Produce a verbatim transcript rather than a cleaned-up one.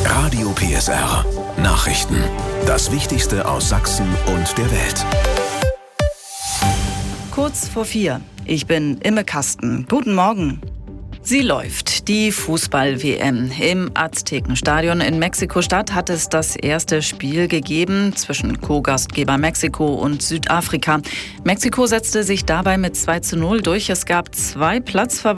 Radio P S R. Nachrichten. Das Wichtigste aus Sachsen und der Welt. Kurz vor vier. Ich bin Imme Kasten. Guten Morgen. Sie läuft. Die Fußball-W M. Im Aztekenstadion in Mexiko-Stadt hat es das erste Spiel gegeben zwischen Co-Gastgeber Mexiko und Südafrika. Mexiko setzte sich dabei mit zwei zu null durch. Es gab zwei Platzverweise